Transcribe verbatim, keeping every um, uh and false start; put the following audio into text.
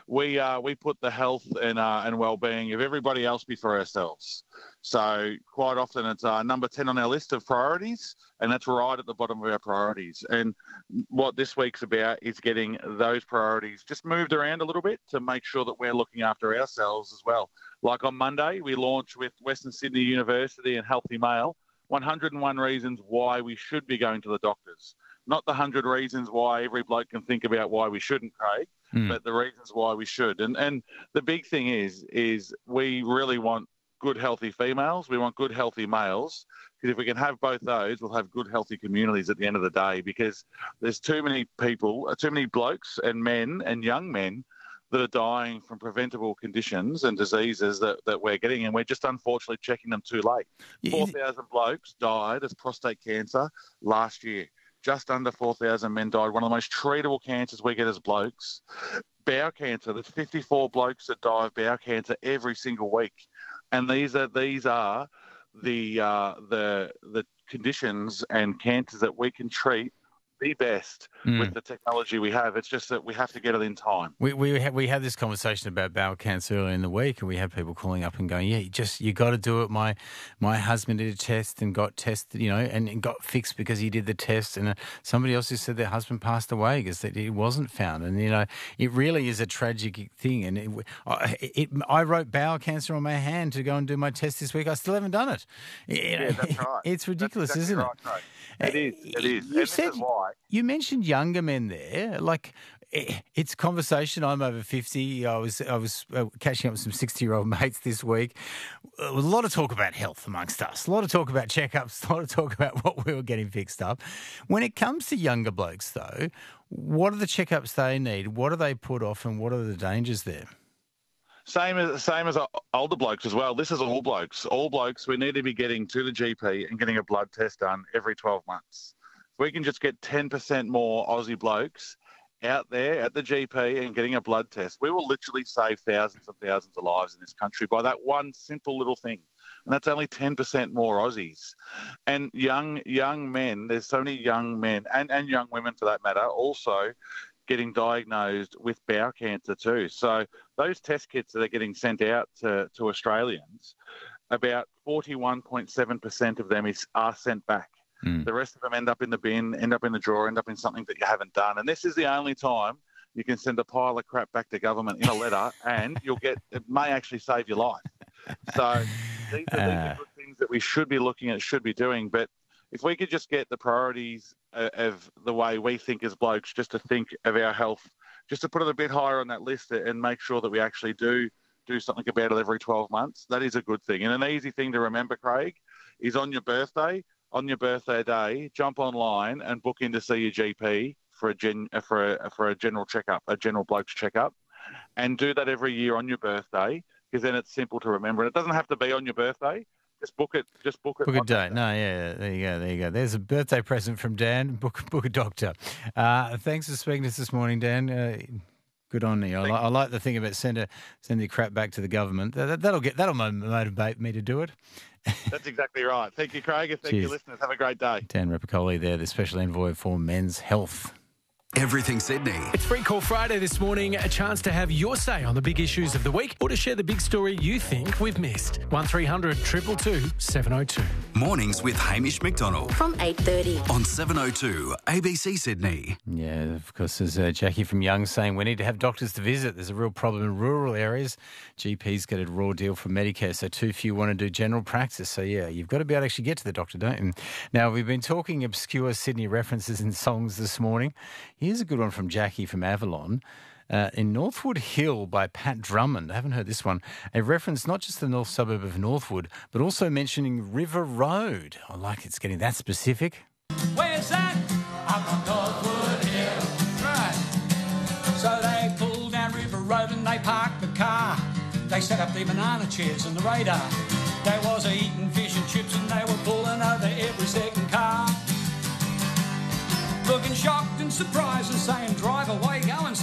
we uh, we put the health and uh, and well-being of everybody else before ourselves. So quite often it's uh, number ten on our list of priorities, and that's right at the bottom of our priorities. And what this week's about is getting those priorities just moved around a little bit to make sure that we're looking after ourselves as well. Like on Monday, we launched with Western Sydney University and Healthy Mail, one hundred and one reasons why we should be going to the doctors. Not the one hundred reasons why every bloke can think about why we shouldn't, Craig, mm. but the reasons why we should. And and the big thing is, is we really want good, healthy females. We want good, healthy males. Because if we can have both those, we'll have good, healthy communities at the end of the day, because there's too many people, too many blokes and men and young men that are dying from preventable conditions and diseases that, that we're getting, and we're just unfortunately checking them too late. four thousand blokes died of prostate cancer last year. Just under four thousand men died. One of the most treatable cancers we get as blokes. Bowel cancer, there's fifty-four blokes that die of bowel cancer every single week. And these are these are the uh, the the conditions and cancers that we can treat the best mm. with the technology we have. It's just that we have to get it in time. We we had, we had this conversation about bowel cancer earlier in the week, and we had people calling up and going, "Yeah, you just you got to do it." My my husband did a test and got tested, you know, and, and got fixed because he did the test. And uh, somebody else who said their husband passed away because that it wasn't found. And you know, it really is a tragic thing. And it, I, it, I wrote bowel cancer on my hand to go and do my test this week. I still haven't done it. You know, yeah, that's right. It's ridiculous, that's exactly isn't right, it? No. It is. It is. You and said this is why. You mentioned younger men there. Like, it's conversation. I'm over fifty. I was I was catching up with some sixty-year-old mates this week. A lot of talk about health amongst us. A lot of talk about checkups. A lot of talk about what we were getting fixed up. When it comes to younger blokes, though, what are the checkups they need? What are they put off, and what are the dangers there? Same as same as older blokes as well. This is all blokes. All blokes, we need to be getting to the G P and getting a blood test done every twelve months. If we can just get ten percent more Aussie blokes out there at the G P and getting a blood test, we will literally save thousands and thousands of lives in this country by that one simple little thing. And that's only ten percent more Aussies. And young young men, there's so many young men and, and young women for that matter, also getting diagnosed with bowel cancer too. So those test kits that are getting sent out to, to Australians, about forty-one point seven percent of them is are sent back. Mm. The rest of them end up in the bin, end up in the drawer, end up in something that you haven't done. And this is the only time you can send a pile of crap back to government in a letter and you'll get, it may actually save your life. So these are, uh. these are good things that we should be looking at, should be doing. But if we could just get the priorities of the way we think as blokes, just to think of our health, just to put it a bit higher on that list and make sure that we actually do do something about it every twelve months, that is a good thing. And an easy thing to remember, Craig, is on your birthday, on your birthday day, jump online and book in to see your G P for a gen, for a, for a general checkup, a general bloke's checkup, and do that every year on your birthday, because then it's simple to remember. And it doesn't have to be on your birthday. Just book it. Just book it. Book a date. No, yeah, there you go. There you go. There's a birthday present from Dan. Book, book a doctor. Uh, thanks for speaking to us this morning, Dan. Uh, good on you. I, li- I like the thing about send a, send your crap back to the government. That, that'll get that'll motivate me to do it. That's exactly right. Thank you, Craig, and thank Cheers. you, listeners. Have a great day. Dan Repicoli there, the Special Envoy for Men's Health. Everything Sydney. It's Free Call Friday this morning, a chance to have your say on the big issues of the week or to share the big story you think we've missed. one three hundred two two two seven oh two. Mornings with Hamish McDonald. From eight thirty. On seven oh two A B C Sydney. Yeah, of course, there's uh, Jackie from Young saying we need to have doctors to visit. There's a real problem in rural areas. G Ps get a raw deal from Medicare, so too few want to do general practice. So, yeah, you've got to be able to actually get to the doctor, don't you? Now, we've been talking obscure Sydney references in songs this morning. Here's a good one from Jackie from Avalon. Uh, in Northwood Hill by Pat Drummond, I haven't heard this one, a reference not just to the north suburb of Northwood, but also mentioning River Road. I like it's getting that specific. Where's that? Up on Northwood Hill. Right. So they pulled down River Road and they parked the car. They set up their banana chairs on the radar. They was eating fish and chips and they were pulling over every second car. Looking shocked and surprised and saying, drive away, go and